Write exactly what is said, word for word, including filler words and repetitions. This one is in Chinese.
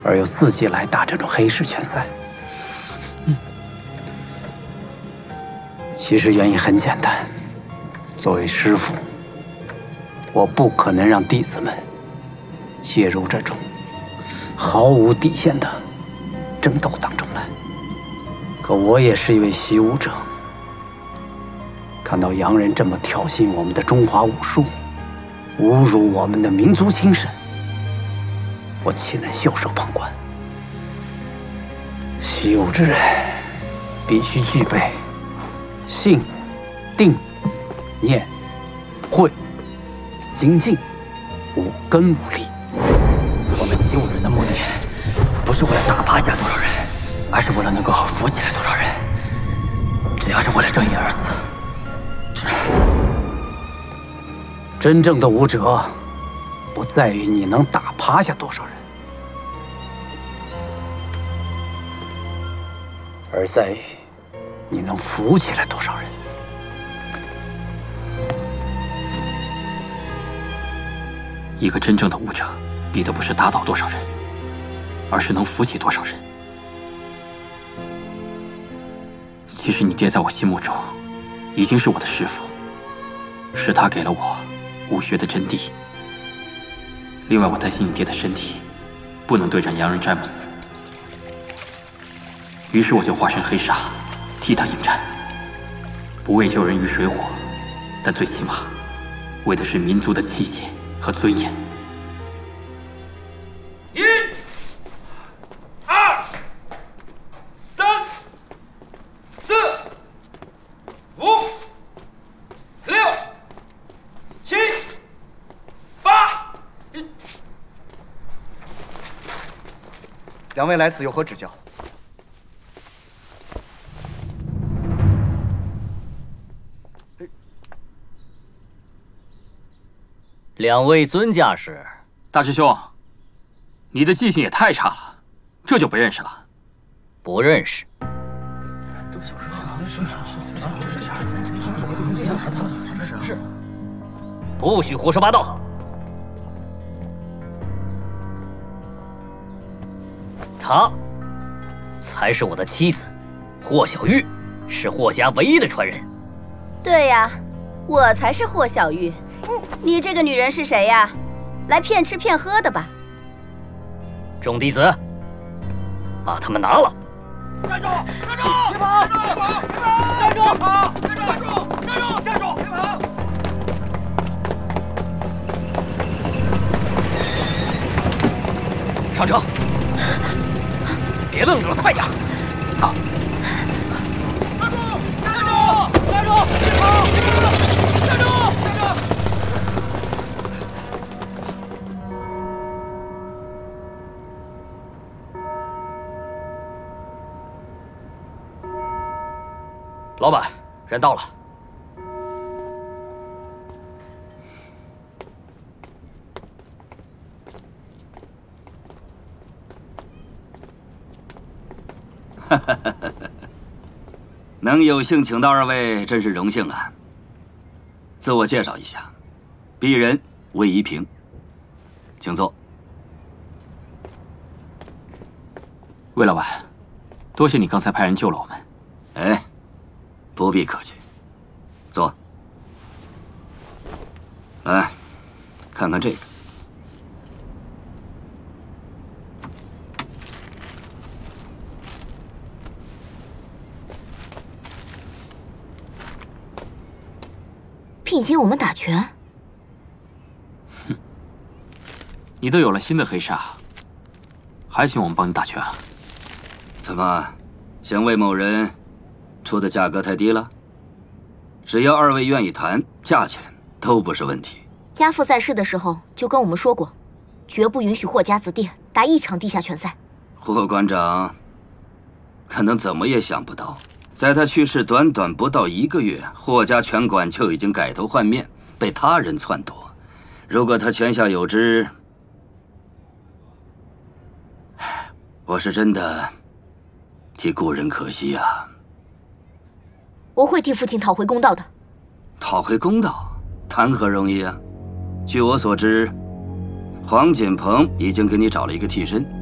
而又自己来打这种黑市拳赛。嗯，其实原因很简单，作为师傅，我不可能让弟子们介入这种毫无底线的争斗当中来。可我也是一位习武者，看到洋人这么挑衅我们的中华武术，侮辱我们的民族精神，我岂能袖手旁观？习武之人必须具备信、定、念、慧、精进五根五力。 我们习武人的目的，不是为了打趴下多少人，而是为了能够扶起来多少人。只要是为了正义而死，这真正的武者，不在于你能打趴下多少人，而在于你能扶起来多少人。 一个真正的武者，比的不是打倒多少人，而是能扶起多少人。其实你爹在我心目中，已经是我的师父，是他给了我武学的真谛。另外，我担心你爹的身体不能对战洋人詹姆斯，于是我就化身黑鲨，替他应战。不为救人于水火，但最起码为的是民族的气节和尊严。 一、二、三、四、五、六、七、八。 两位来此有何指教？ 两位尊驾是？ 大师兄，你的记性也太差了，这就不认识了？ 不认识。 是。 不许胡说八道！她才是我的妻子，霍小玉是霍家唯一的传人。 对呀，我才是霍小玉。你这个女人是谁呀？来骗吃骗喝的吧？ 众弟子，把他们拿了！ 站住！站住！别跑！别跑！站住！跑！站住！站住！站住！站住！别跑！ 上车！别愣着了，快点！走！ 站住！站住！站住！别跑！站住！站住！ 老板，人到了。 哈哈哈哈！能有幸请到二位，真是荣幸啊。自我介绍一下，鄙人魏一平，请坐。 魏老板，多谢你刚才派人救了我们。 哎，不必客气，坐。来，看看这个。 聘请我们打拳？ 哼，你都有了新的黑鲨，还请我们帮你打拳啊？ 怎么，嫌魏某人出的价格太低了？只要二位愿意谈，价钱都不是问题。 家父在世的时候就跟我们说过，绝不允许霍家子弟打一场地下拳赛。 霍馆长可能怎么也想不到，在他去世短短不到一个月，霍家拳馆就已经改头换面，被他人篡夺。如果他泉下有知，我是真的替故人可惜啊。 我会替父亲讨回公道的。 讨回公道，谈何容易啊！据我所知，黄锦鹏已经给你找了一个替身。